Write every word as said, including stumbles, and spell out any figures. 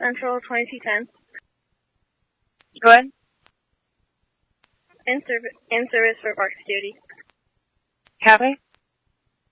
Central twenty-two ten. Go ahead. In service, in service for park security. Copy.